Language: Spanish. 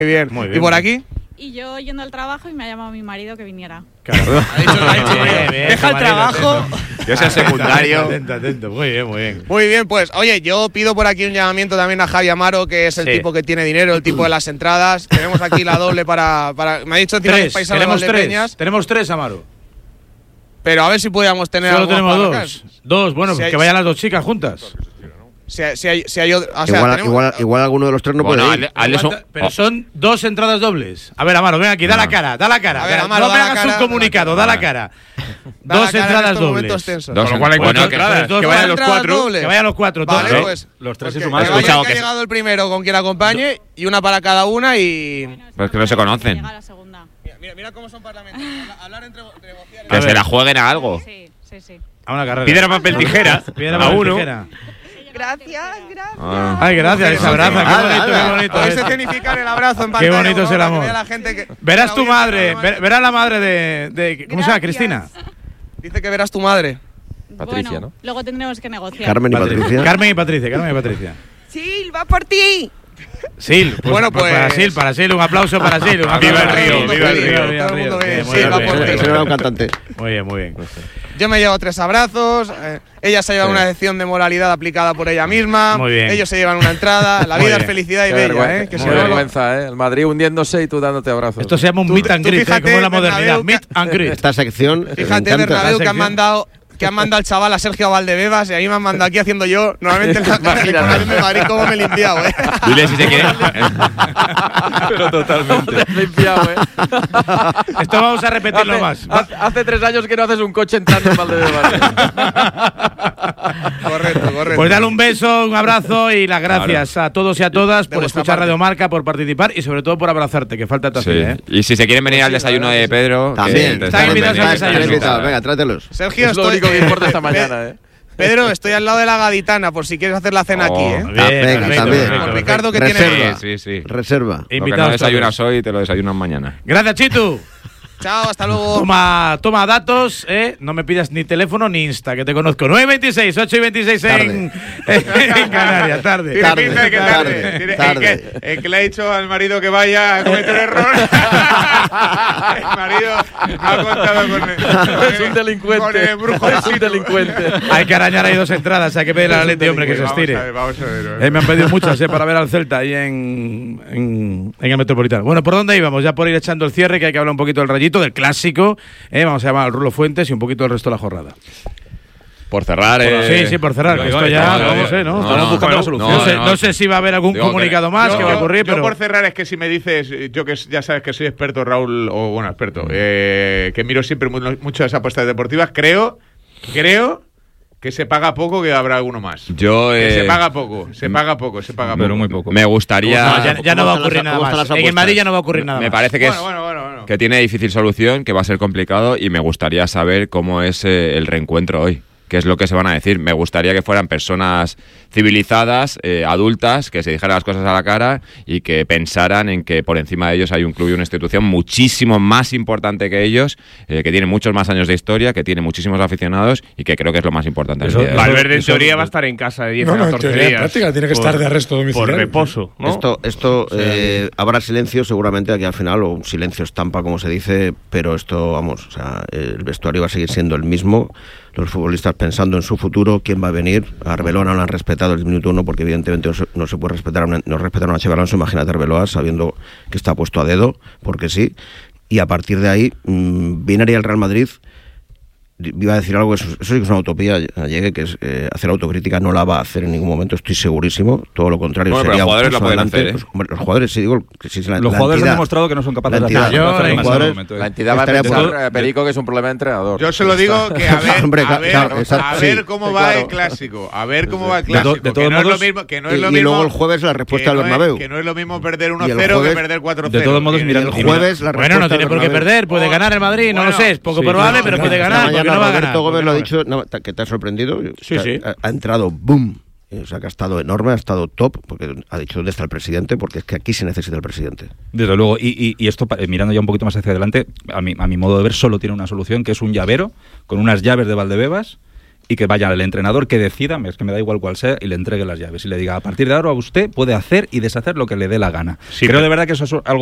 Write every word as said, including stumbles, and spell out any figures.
bien. Muy bien. ¿Y por aquí? Y yo yendo al trabajo y me ha llamado mi marido que viniera. Claro. Ha dicho, ha dicho, bien, bien, deja el trabajo. Yo soy secundario. Atento, atento. Muy bien, muy bien. Muy bien, pues, oye, yo pido por aquí un llamamiento también a Javi Amaro, que es el Sí. tipo que tiene dinero, el tipo de las entradas. Tenemos aquí la doble para. para me ha dicho encima que es Tres. paisano de Tenemos tres. Valdepeñas, Tenemos tres, Amaro. pero a ver si podíamos tener Solo algo tenemos para dos. arrancar. Dos, bueno, Si pues hay- que vayan las dos chicas juntas. Si, hay- si hay, si hay otro- o sea, igual, tenemos- igual, igual alguno de los tres no Bueno, puede ir. hazle- hazles un- Pero oh. son dos entradas dobles. A ver, Amaro, ven aquí, da la cara, da la cara. A ver, Da- Amaro, no me da la hagas cara, un comunicado, da la cara. Da la Dos cara en entradas estos momentos dobles. tensos. Dos Con lo cual hay bueno, cuatro que- entradas. dos Que vayan los entradas cuatro. dobles. Que vayan los cuatro. Vale, todos. pues. Los tres pues se que- suman. que He vaya escuchado el que ha que- llegado el primero con quien acompañe y una para cada una y. Pero es que no se conocen. Llega la segunda. Mira, mira, mira cómo son parlamentarios. Hablar entre negociar. Que A se ver. la jueguen a algo. Sí, sí, sí. A una carrera. Piedra, papel, tijera. Piedra, A papel, uno. tijera. Gracias, gracias. Ah. Ay, gracias, ese abrazo. Qué Ala, bonito, ala. qué bonito. Podéis es. escenificar el abrazo en Qué pantalla. bonito por es el favor, para amor. que vea la gente que- Verás la tu audiencia madre, normal. ver- verás la madre de, de ¿cómo se llama? Gracias. Cristina. Dice que verás tu madre. Patricia, bueno, ¿no? luego tendremos que negociar. Carmen y Patricia. Carmen y Patricia, Carmen y Patricia. Sí, va por ti. Sil, pues, Bueno, pues, para pues- Sil, para Sil, un aplauso para Sil. Un Viva aplauso el para río, Sil. viva el río. Todo el mundo ve, Bien, sí, muy bien, va muy por bien, ti. Ese era un cantante. Muy bien, muy bien. Yo me llevo tres abrazos. eh, ella se lleva Sí. una lección de moralidad aplicada por ella misma. Muy bien. Ellos se llevan una entrada. La Muy vida bien. es felicidad y Qué bella, vergüenza, ¿eh? Que qué si no, vergüenza, ¿eh? El Madrid hundiéndose y tú dándote abrazos. Esto se llama un Tú- meet and tú greet, ¿eh? fíjate, Como la modernidad. Bernabéu, Meet and greet. Esta sección. me Fíjate, encanta. Bernabéu, que han sección. mandado. Que han mandado al chaval a Sergio Valdebebas y ahí me han mandado aquí haciendo yo. Normalmente en la Imagínate. información de Madrid, cómo me he limpiado, ¿eh? Dile si se quiere. Pero totalmente. Te has limpiado, ¿eh? Esto vamos a repetirlo hace, más. hace, hace tres años que no haces un coche entrando en Valdebebas. Correcto, correcto. Pues dale un beso, un abrazo y las gracias a todos y a todas De por vuestra escuchar parte. Radio Marca, por participar y sobre todo por abrazarte, que falta te Sí. hacía, ¿eh? Y si se quieren venir Pues al sí, desayuno la verdad de que sí. Pedro, También. que Están invitados al bienvenidos. desayuno. Están invitados. Venga, trátelos. Sergio, Es lo estoy, único que eh, importa esta Pe- mañana, ¿eh? Pedro, estoy al lado de la Gaditana, por si quieres hacer la cena Oh, aquí, ¿eh? Bien, venga, perfecto, también. perfecto, Con Ricardo, que perfecto. tiene. Reserva. Sí, sí, sí. Reserva. Lo que Invitados no desayunas todos. hoy te lo desayunas mañana. Gracias, Chitu. Chao, hasta luego. Toma, toma datos, ¿eh? No me pidas ni teléfono ni Insta, que te conozco. nueve veintiséis, ocho y veintiséis en, en Canarias, tarde. Tiene Tarde, pinta de que tarde, tarde. Tiene- tarde. El, que, el que le ha dicho al marido que vaya a cometer un error. El marido ha contado con el, con Es el- un delincuente. Con el brujo de Es un Situ. delincuente. Hay que arañar ahí dos entradas, hay que pedirle a la Leti, hombre, que se Vamos a estire. ver, vamos a ver. Eh, me han pedido muchas eh, para ver al Celta ahí en, en, en el Metropolitano. Bueno, ¿por dónde íbamos? Ya por ir echando el cierre, que hay que hablar un poquito del Rayito, del clásico. Eh, vamos a llamar al Rulo Fuentes y un poquito del resto de la jornada. Por cerrar. eh, sí, sí, por cerrar, que digo, esto ya, no, no, sé, ¿no? no, Estamos no, buscando no, la solución. no, No, sé, no. no sé si va a haber algún Digo que- comunicado más Yo- que va a ocurrir, yo pero. por cerrar es que si me dices, yo que ya sabes que soy experto, Raúl, o bueno, experto, eh, que miro siempre mu- muchas apuestas deportivas, creo, creo que se paga poco, que habrá alguno más. Yo. Que eh, se paga poco, se paga poco, se paga poco. Pero muy poco. Me gustaría. No, ya, ya no ¿Cómo va a están ocurrir las- nada cómo están más. las En el Madrid apuestas? ya no va a ocurrir nada Me más. parece que Bueno, es. bueno, bueno, bueno. Que tiene difícil solución, que va a ser complicado y me gustaría saber cómo es eh, el reencuentro hoy. ¿Qué es lo que se van a decir? Me gustaría que fueran personas civilizadas, eh, adultas, que se dijeran las cosas a la cara y que pensaran en que por encima de ellos hay un club y una institución muchísimo más importante que ellos, eh, que tiene muchos más años de historia, que tiene muchísimos aficionados y que creo que es lo más importante. en el Eso- día de hoy. Valverde en Eso- teoría va a estar en casa de diez No, a no, en catorce teoría días. práctica tiene que por- estar de arresto domiciliario. Por reposo, ¿no? Esto, esto eh, habrá silencio seguramente aquí al final, o un silencio estampa, como se dice, pero esto, vamos, o sea, el vestuario va a seguir siendo el mismo. Los futbolistas pensando en su futuro, quién va a venir. A Arbeloa no lo han respetado el minuto uno, porque evidentemente no se, no se puede respetar a una, no respetaron a Xabi Alonso, imagínate a Arbeloa sabiendo que está puesto a dedo, porque sí. Y a partir de ahí, mmm, viene el Real Madrid. Iba a decir algo, eso, eso sí que es una utopía, llegue, que es eh, hacer autocrítica, no la va a hacer en ningún momento, estoy segurísimo, todo lo contrario. Bueno, pero sería los jugadores un la paso pueden adelante. hacer, ¿eh? Pues, hombre, los jugadores, sí, digo, que sí, la, Los la jugadores entidad, han demostrado que no son capaces la de entidad, hacer yo- nada en los ese jugadores- momento, ¿eh? La entidad va a estaría pensar, por- eh, Perico, que es un problema de entrenador. Yo se lo digo que a ver, Hombre, a ver, claro, exacto, a ver sí. cómo Sí, va claro. el clásico, a ver cómo va el De to- clásico. de que todos no es modos- lo mismo, que no es y- lo y mismo, luego el jueves la respuesta que al no es- Bernabéu. Que no es lo mismo perder uno Y el cero jueves- que perder cuatro cero. de todos modos, mira, El Y jueves la Bueno, no respuesta tiene al por qué Bernabéu. perder, puede ganar el Madrid, no Bueno, lo sé, es poco sí, probable, no, pero no, puede no, ganar, Esta porque mañana no va a ganar. Roberto Gómez porque lo no ha va a dicho, no, que te ha sorprendido. Sí, que ha- sí. Ha, ha entrado boom. O sea, que ha estado enorme, ha estado top, porque ha dicho dónde está el presidente, porque es que aquí se necesita el presidente. Desde luego, y, y, y esto, pa- eh, mirando ya un poquito más hacia adelante, a mi, a mi modo de ver, solo tiene una solución, que es un llavero con unas llaves de Valdebebas y que vaya el entrenador que decida, es que me da igual cuál sea, y le entregue las llaves y le diga, a partir de ahora usted puede hacer y deshacer lo que le dé la gana. Sí, Creo pero- de verdad que eso es algo